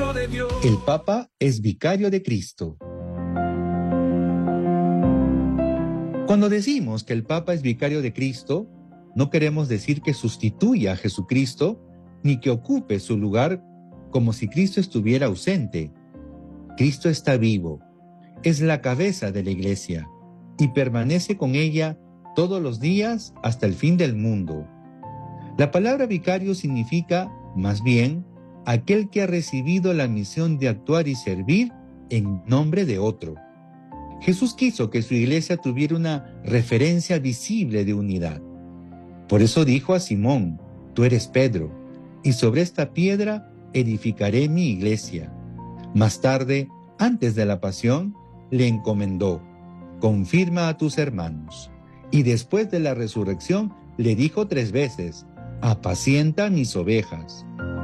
de Dios. El Papa es vicario de Cristo. Cuando decimos que el Papa es vicario de Cristo, no queremos decir que sustituya a Jesucristo ni que ocupe su lugar como si Cristo estuviera ausente. Cristo está vivo, es la cabeza de la Iglesia y permanece con ella todos los días hasta el fin del mundo. La palabra vicario significa, más bien, aquel que ha recibido la misión de actuar y servir en nombre de otro. Jesús quiso que su iglesia tuviera una referencia visible de unidad. Por eso dijo a Simón: tú eres Pedro, y sobre esta piedra edificaré mi iglesia. Más tarde, antes de la pasión, le encomendó: confirma a tus hermanos. Y después de la resurrección, le dijo 3 veces: apacienta mis ovejas.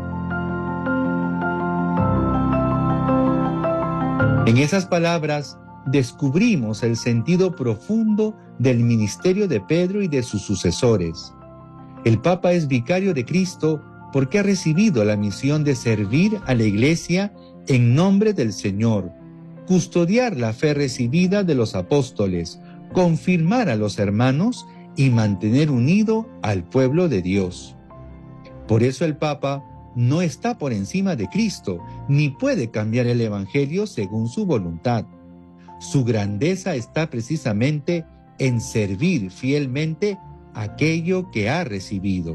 En esas palabras descubrimos el sentido profundo del ministerio de Pedro y de sus sucesores. El Papa es vicario de Cristo porque ha recibido la misión de servir a la Iglesia en nombre del Señor, custodiar la fe recibida de los apóstoles, confirmar a los hermanos y mantener unido al pueblo de Dios. Por eso el Papa no está por encima de Cristo, ni puede cambiar el Evangelio según su voluntad. Su grandeza está precisamente en servir fielmente aquello que ha recibido.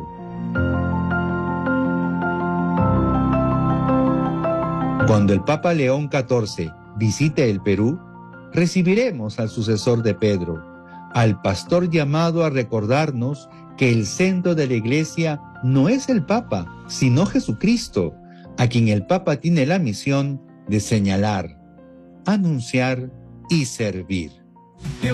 Cuando el Papa León XIV visite el Perú, recibiremos al sucesor de Pedro, al pastor llamado a recordarnos que el centro de la Iglesia no es el Papa, sino Jesucristo, a quien el Papa tiene la misión de señalar, anunciar y servir.